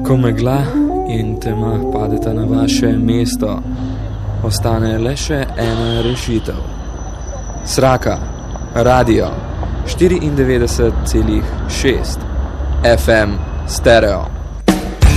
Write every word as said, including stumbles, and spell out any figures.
Ko megla in tema padeta na vaše mesto, ostane le še ena rešitev. Sraka, radio štiriindevetdeset celih šest F M stereo.